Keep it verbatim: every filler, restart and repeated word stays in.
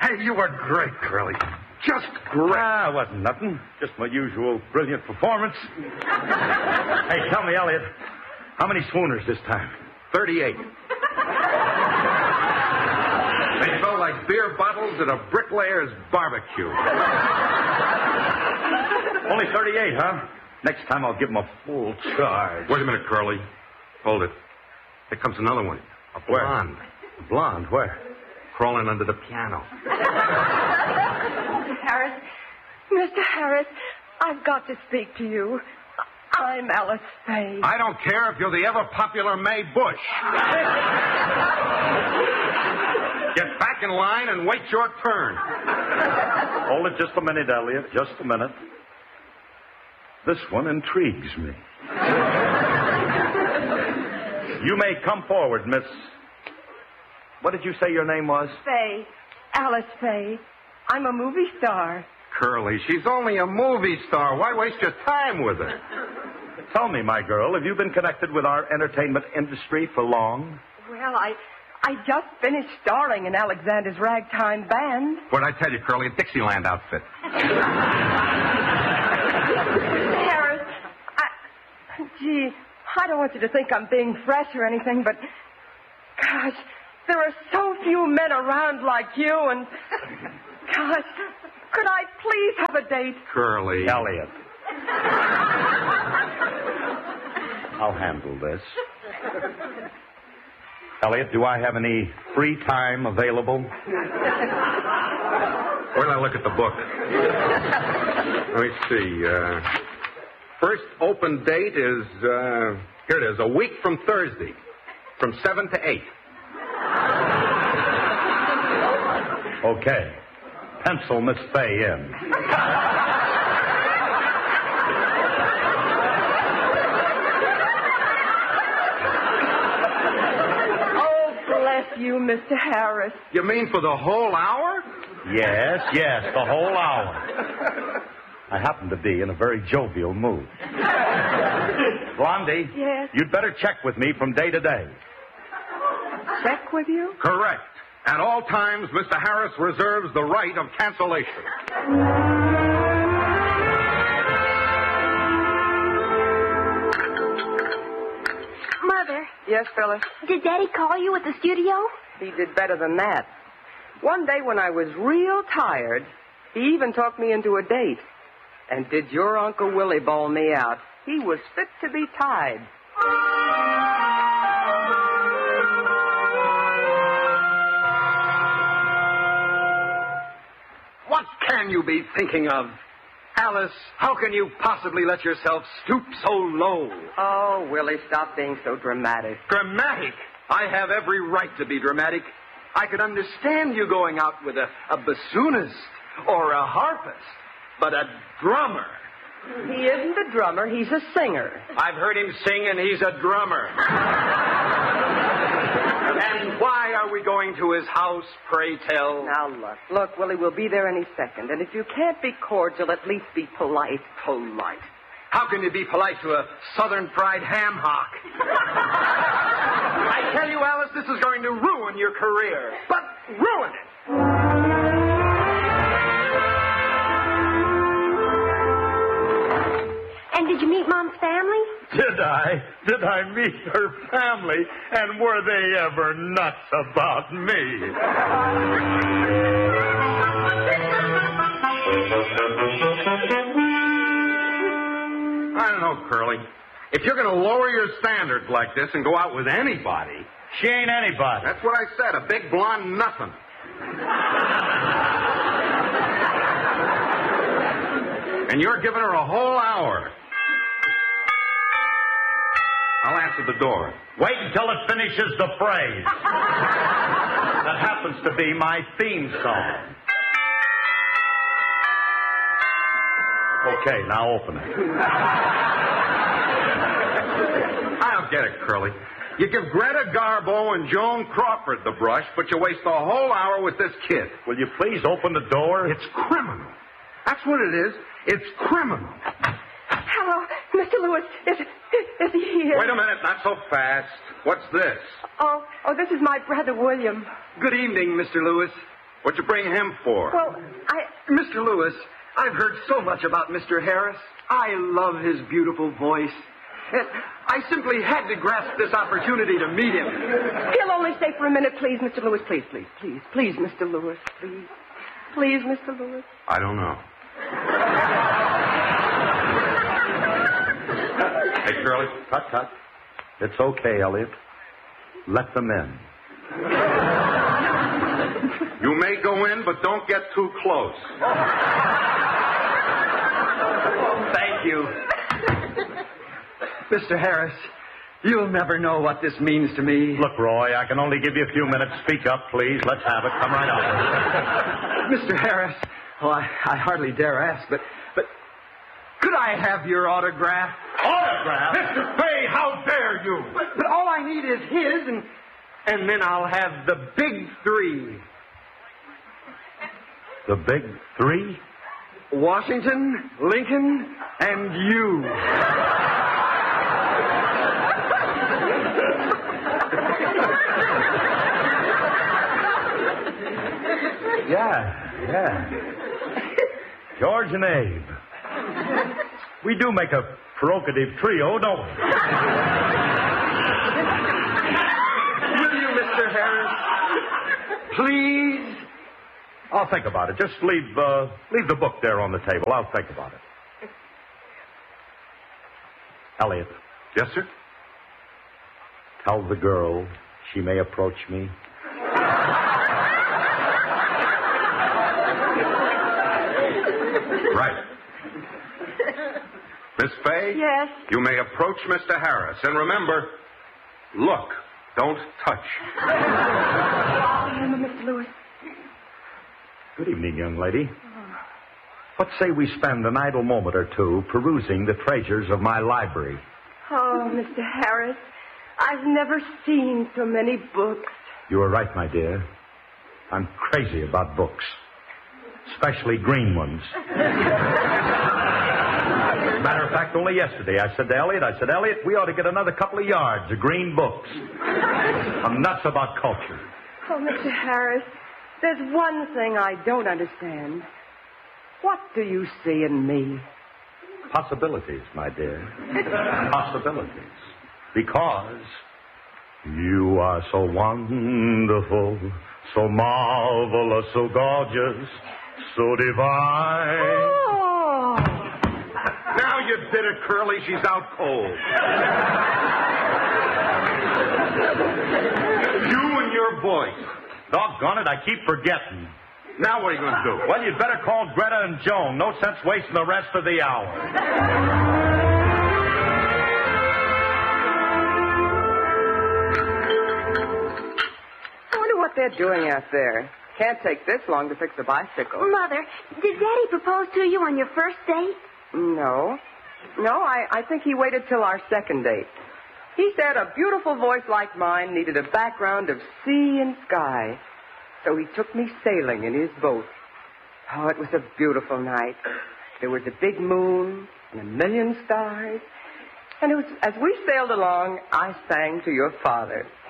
Hey, you were great, Curly. Just great. Ah, it wasn't nothing. Just my usual brilliant performance. Hey, tell me, Elliot, how many swooners this time? thirty-eight. They felt like beer bottles at a bricklayer's barbecue. Only thirty-eight, huh? Next time I'll give them a full charge. Wait a minute, Curly. Hold it. Here comes another one. A blonde. Where? A blonde? Where? Crawling under the piano. Mister Harris, Mister Harris, I've got to speak to you. I'm Alice Faye. I don't care if you're the ever-popular Mae Bush. Get back in line and wait your turn. Hold it just a minute, Elliot. Just a minute. This one intrigues me. You may come forward, Miss... What did you say your name was? Faye. Alice Faye. I'm a movie star. Curly, she's only a movie star. Why waste your time with her? Tell me, my girl, have you been connected with our entertainment industry for long? Well, I I just finished starring in Alexander's Ragtime Band. What'd I tell you, Curly? A Dixieland outfit. Harris, I... Gee, I don't want you to think I'm being fresh or anything, but... Gosh, there are so few men around like you, and... Gosh, could I please have a date? Curly. Elliot. I'll handle this. Elliot, do I have any free time available? Wait till I look at the book. Let me see. Uh, first open date is, uh, here it is, a week from Thursday, from seven to eight. Okay. Pencil Miss Faye in. Oh, bless you, Mister Harris. You mean for the whole hour? Yes, yes, the whole hour. I happen to be in a very jovial mood. Blondie? Yes? You'd better check with me from day to day. Check with you? Correct. At all times, Mister Harris reserves the right of cancellation. Mother, Yes, Phyllis. did Daddy call you at the studio? He did better than that. One day when I was real tired, he even talked me into a date. And did your Uncle Willie bawl me out? He was fit to be tied. What can you be thinking of? Alice, how can you possibly let yourself stoop so low? Oh, Willie, stop being so dramatic. Dramatic? I have every right to be dramatic. I could understand you going out with a, a bassoonist or a harpist, but a drummer. He isn't a drummer, he's a singer. I've heard him sing, and he's a drummer. And why are we going to his house, pray tell? Now, look. Look, Willie, we'll be there any second. And if you can't be cordial, at least be polite. Polite? How can you be polite to a southern fried ham hock? I tell you, Alice, this is going to ruin your career. But ruin it. And did you meet Mom's family? Did I? Did I meet her family? And were they ever nuts about me? I don't know, Curly. If you're going to lower your standards like this and go out with anybody... She ain't anybody. That's what I said, a big blonde nothing. And you're giving her a whole hour. I'll answer the door. Wait until it finishes the phrase. That happens to be my theme song. Okay, now open it. I don't get it, Curly. You give Greta Garbo and Joan Crawford the brush, but you waste a whole hour with this kid. Will you please open the door? It's criminal. That's what it is. It's criminal. Hello, Mister Lewis. Is, is he here? Wait a minute, not so fast. What's this? Oh, oh, this is my brother, William. Good evening, Mister Lewis. What'd you bring him for? Well, I... Mister Lewis, I've heard so much about Mister Harris. I love his beautiful voice. And I simply had to grasp this opportunity to meet him. He'll only stay for a minute, please, Mister Lewis. Please, please, please, please, Mister Lewis, please. Please, Mister Lewis. I don't know. Hey, Shirley. Cut, cut. It's okay, Elliot. Let them in. You may go in, but don't get too close. Thank you. Mister Harris, you'll never know what this means to me. Look, Roy, I can only give you a few minutes. Speak up, please. Let's have it. Come right out. Mister Harris, oh, I, I hardly dare ask, but, but could I have your autograph? Autograph? Mister Fay, how dare you? But, but all I need is his, and, and then I'll have the big three. The big three? Washington, Lincoln, and you. Yeah, yeah. George and Abe. We do make a provocative trio, don't we? Will you, Mister Harris? Please? I'll think about it. Just leave uh, leave the book there on the table. I'll think about it. Elliot. Yes, sir? Tell the girl she may approach me. Right. Miss Fay? Yes? You may approach Mister Harris. And remember, look, don't touch. Oh, Mister Lewis. Good evening, young lady. What say we spend an idle moment or two perusing the treasures of my library? Oh, Mister Harris, I've never seen so many books. You are right, my dear. I'm crazy about books, especially green ones. Matter of fact, only yesterday I said to Elliot, I said, Elliot, we ought to get another couple of yards of green books. I'm nuts about culture. Oh, Mister Harris, there's one thing I don't understand. What do you see in me? Possibilities, my dear. Possibilities. Because you are so wonderful, so marvelous, so gorgeous, so divine. Oh! Now you did it, Curly. She's out cold. You and your voice. Doggone it, I keep forgetting. Now what are you going to do? Well, you'd better call Greta and Joan. No sense wasting the rest of the hour. I wonder what they're doing out there. Can't take this long to fix a bicycle. Mother, did Daddy propose to you on your first date? No. No, I, I think he waited till our second date. He said a beautiful voice like mine needed a background of sea and sky. So he took me sailing in his boat. Oh, it was a beautiful night. There was a big moon and a million stars. And it was, as we sailed along, I sang to your father.